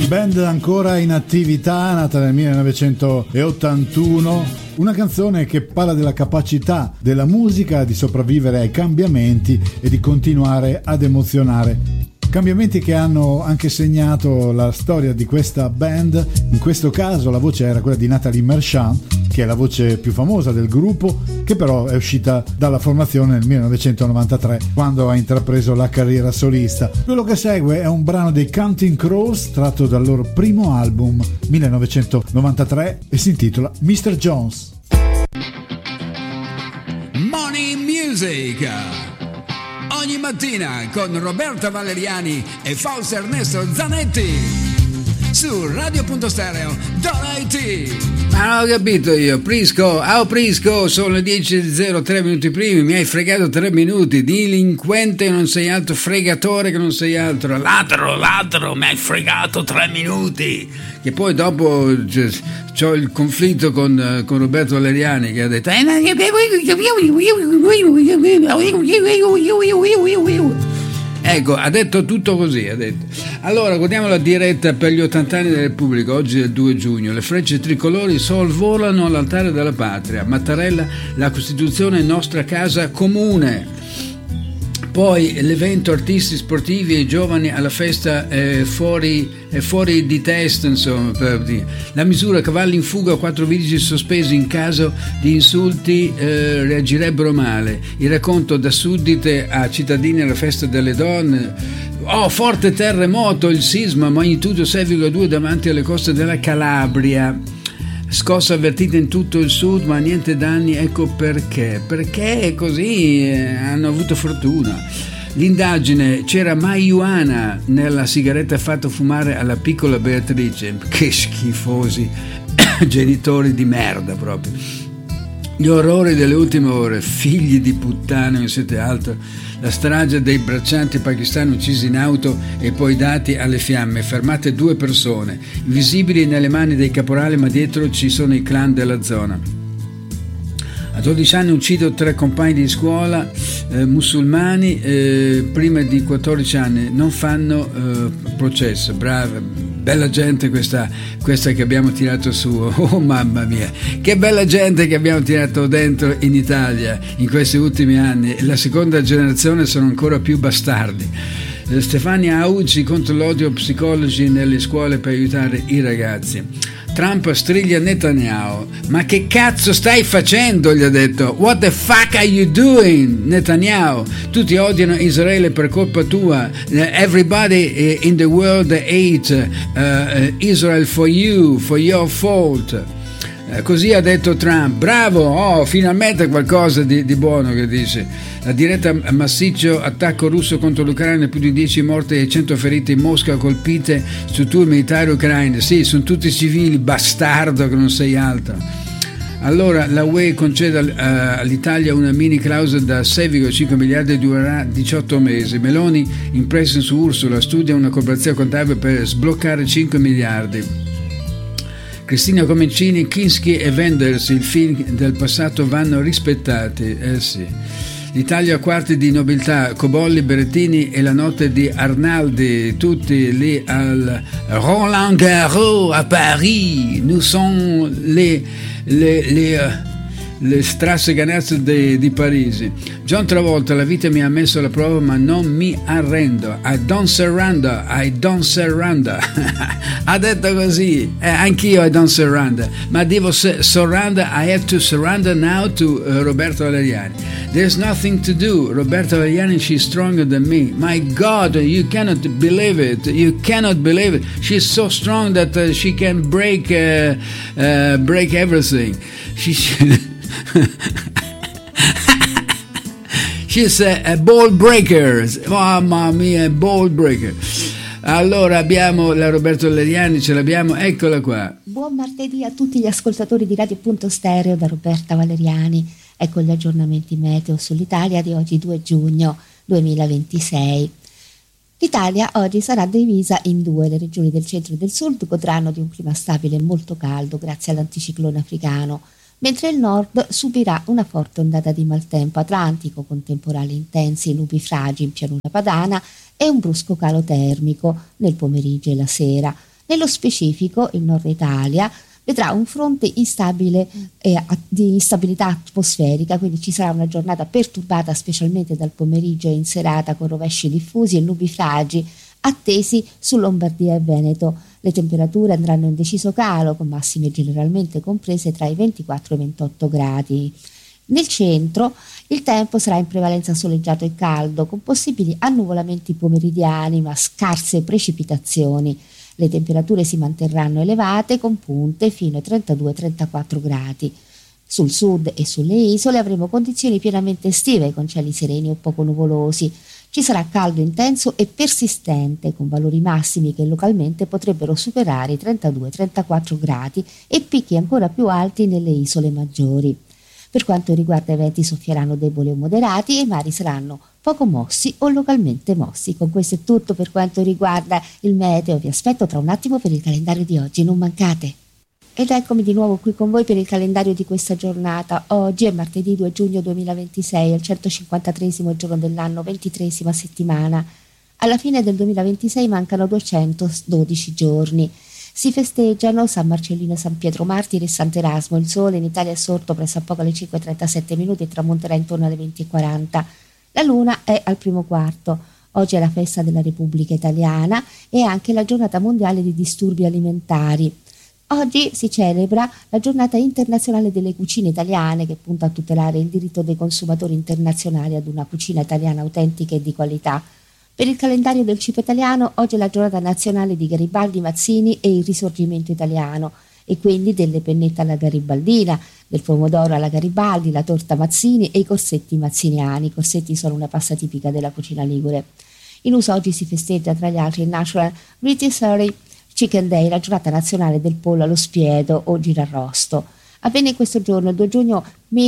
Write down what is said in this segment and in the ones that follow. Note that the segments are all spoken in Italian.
Band ancora in attività, nata nel 1981, una canzone che parla della capacità della musica di sopravvivere ai cambiamenti e di continuare ad emozionare. Cambiamenti che hanno anche segnato la storia di questa band. In questo caso la voce era quella di Nathalie Merchant, che è la voce più famosa del gruppo, che però è uscita dalla formazione nel 1993, quando ha intrapreso la carriera solista. Quello che segue è un brano dei Counting Crows, tratto dal loro primo album 1993 e si intitola Mr. Jones. Money Music ogni mattina con Roberta Valeriani e Fausto Ernesto Zanetti su Radio.stereo.it. Ma non ho capito io, Prisco, sono le 10:03 minuti primi, mi hai fregato 3 minuti, delinquente non sei altro, fregatore che non sei altro, ladro, mi hai fregato 3 minuti, che poi dopo c'ho il conflitto con Roberto Valeriani che ha detto ecco, ha detto tutto così, ha detto. Allora, guardiamo la diretta per gli 80 anni della Repubblica. Oggi è il 2 giugno. Le frecce tricolori sorvolano all'altare della patria. Mattarella, la Costituzione è nostra casa comune. Poi l'evento artisti sportivi e giovani alla festa fuori di testa, insomma, per dire. La misura cavalli in fuga, 4 vigili sospesi in caso di insulti reagirebbero male. Il racconto da suddite a cittadini alla festa delle donne. Forte terremoto, il sisma magnitudo 6,2 davanti alle coste della Calabria. Scossa avvertita in tutto il sud, ma niente danni. Ecco perché così hanno avuto fortuna. L'indagine: c'era marijuana nella sigaretta fatta fumare alla piccola Beatrice. Che schifosi genitori di merda proprio. Gli orrori delle ultime ore, figli di puttana, non siete altro. La strage dei braccianti pakistani uccisi in auto e poi dati alle fiamme, fermate 2 persone, invisibili nelle mani dei caporali, ma dietro ci sono i clan della zona. A 12 anni uccido 3 compagni di scuola musulmani, prima di 14 anni, non fanno processo. Brava, bella gente questa che abbiamo tirato su. Oh mamma mia, che bella gente che abbiamo tirato dentro in Italia in questi ultimi anni. La seconda generazione sono ancora più bastardi. Stefania Augi contro l'odio, psicologi nelle scuole per aiutare i ragazzi. Trump striglia Netanyahu. Ma che cazzo stai facendo? Gli ha detto. What the fuck are you doing, Netanyahu? Tutti odiano Israele per colpa tua. Everybody in the world hate Israel for you, for your fault. Così ha detto Trump. Bravo, finalmente qualcosa di buono che dice. La diretta massiccio attacco russo contro l'Ucraina, più di 10 morti e 100 feriti in Mosca, colpite strutture militari ucraine. Sì, sono tutti civili, bastardo che non sei altro. Allora la UE concede all'Italia una mini clausola da 6,5 miliardi e durerà 18 mesi. Meloni in pressing su Ursula, studia una collaborazione contabile per sbloccare 5 miliardi. Cristina Comencini, Kinski e Wenders, il film del passato vanno rispettati. Sì. L'Italia a quarti di nobiltà, Cobolli, Berettini e la notte di Arnaldi, tutti lì al Roland Garros a Paris. Nous sommes le strasseganazze di Parigi. John Travolta, la vita mi ha messo alla prova ma non mi arrendo. I don't surrender. Ha detto così, anch'io I don't surrender, ma devo surrender. I have to surrender now to Roberto Valeriani. There's nothing to do. Roberto Valeriani, she's stronger than me. My God, you cannot believe it. She's so strong that she can break everything. She's a ball breaker. Mamma mia, ball breaker. Allora abbiamo la Roberto Valeriani, ce l'abbiamo, eccola qua. Buon martedì a tutti gli ascoltatori di Radio.stereo da Roberta Valeriani. Ecco gli aggiornamenti meteo sull'Italia di oggi 2 giugno 2026. L'Italia oggi sarà divisa in 2, le regioni del centro e del sud godranno di un clima stabile e molto caldo grazie all'anticiclone africano, mentre il nord subirà una forte ondata di maltempo atlantico con temporali intensi, nubifragi in pianura padana e un brusco calo termico nel pomeriggio e la sera. Nello specifico, il nord Italia vedrà un fronte instabile di instabilità atmosferica, quindi ci sarà una giornata perturbata specialmente dal pomeriggio e in serata, con rovesci diffusi e nubifragi attesi su Lombardia e Veneto. Le temperature andranno in deciso calo, con massime generalmente comprese tra i 24 e i 28 gradi. Nel centro il tempo sarà in prevalenza soleggiato e caldo, con possibili annuvolamenti pomeridiani ma scarse precipitazioni. Le temperature si manterranno elevate, con punte fino ai 32-34 gradi. Sul sud e sulle isole avremo condizioni pienamente estive, con cieli sereni o poco nuvolosi. Ci sarà caldo intenso e persistente, con valori massimi che localmente potrebbero superare i 32-34 gradi e picchi ancora più alti nelle isole maggiori. Per quanto riguarda i venti, soffieranno deboli o moderati e i mari saranno poco mossi o localmente mossi. Con questo è tutto per quanto riguarda il meteo. Vi aspetto tra un attimo per il calendario di oggi, non mancate. Ed eccomi di nuovo qui con voi per il calendario di questa giornata. Oggi è martedì 2 giugno 2026, è il 153esimo giorno dell'anno, 23esima settimana. Alla fine del 2026 mancano 212 giorni. Si festeggiano San Marcellino e San Pietro Martire e Sant'Erasmo. Il sole in Italia è sorto pressappoco alle 5:37 e tramonterà intorno alle 20:40. La luna è al primo quarto. Oggi è la festa della Repubblica Italiana e anche la giornata mondiale dei disturbi alimentari. Oggi si celebra la giornata internazionale delle cucine italiane, che punta a tutelare il diritto dei consumatori internazionali ad una cucina italiana autentica e di qualità. Per il calendario del cibo italiano, oggi è la giornata nazionale di Garibaldi, Mazzini e il risorgimento italiano, e quindi delle pennette alla garibaldina, del pomodoro alla Garibaldi, la torta Mazzini e i corsetti mazziniani. I corsetti sono una pasta tipica della cucina ligure. In uso oggi si festeggia tra gli altri il National Rotisserie Chicken Day, la giornata nazionale del pollo allo spiedo o girarrosto. Avvenne in questo giorno, il 2 giugno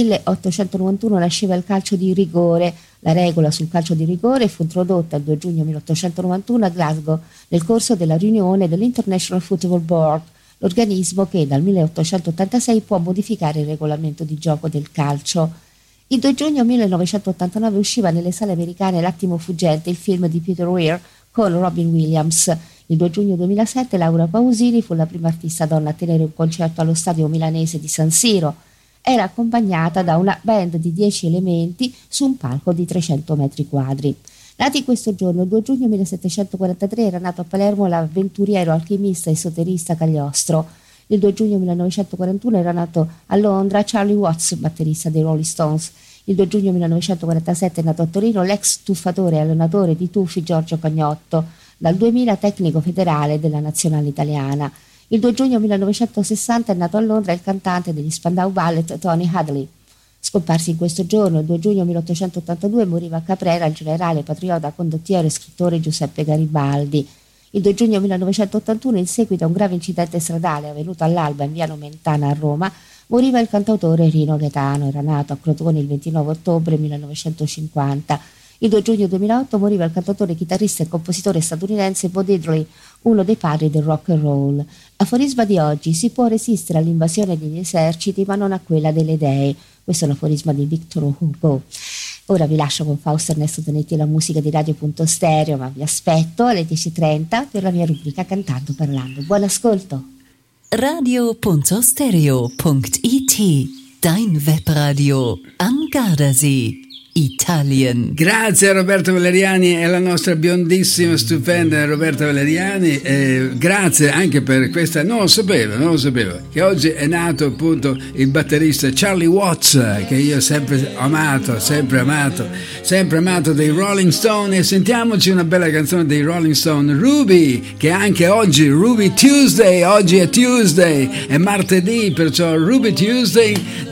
1891, nasceva il calcio di rigore. La regola sul calcio di rigore fu introdotta il 2 giugno 1891 a Glasgow nel corso della riunione dell'International Football Board, l'organismo che dal 1886 può modificare il regolamento di gioco del calcio. Il 2 giugno 1989 usciva nelle sale americane L'attimo fuggente, il film di Peter Weir con Robin Williams. Il 2 giugno 2007 Laura Pausini fu la prima artista donna a tenere un concerto allo stadio milanese di San Siro. Era accompagnata da una band di 10 elementi su un palco di 300 metri quadri. Nati questo giorno, il 2 giugno 1743, era nato a Palermo l'avventuriero, alchimista e esoterista Cagliostro. Il 2 giugno 1941 era nato a Londra Charlie Watts, batterista dei Rolling Stones. Il 2 giugno 1947 è nato a Torino l'ex tuffatore e allenatore di tuffi Giorgio Cagnotto, dal 2000 tecnico federale della nazionale italiana. Il 2 giugno 1960 è nato a Londra il cantante degli Spandau Ballet Tony Hadley. Scomparsi in questo giorno, il 2 giugno 1882, moriva a Caprera il generale patriota, condottiero e scrittore Giuseppe Garibaldi. Il 2 giugno 1981, in seguito a un grave incidente stradale avvenuto all'alba in via Nomentana a Roma, moriva il cantautore Rino Gaetano. Era nato a Crotone il 29 ottobre 1950. Il 2 giugno 2008 moriva il cantautore, chitarrista e compositore statunitense Bo Diddley, uno dei padri del rock and roll. Aforisma di oggi: si può resistere all'invasione degli eserciti ma non a quella delle dee. Questo è un aforisma di Victor Hugo. Ora vi lascio con Fausto Ernesto Zanetti e la musica di Radio.Stereo, ma vi aspetto alle 10:30 per la mia rubrica Cantando Parlando. Buon ascolto! Radio.stereo.it, dein Webradio am Gardasee, Italien. Grazie a Roberto Valeriani e alla nostra biondissima, stupenda Roberta Valeriani, grazie anche per questa, non lo sapevo, che oggi è nato appunto il batterista Charlie Watts, che io ho sempre amato dei Rolling Stone, e sentiamoci una bella canzone dei Rolling Stone, Ruby, che anche oggi, Ruby Tuesday, oggi è Tuesday, è martedì, perciò Ruby Tuesday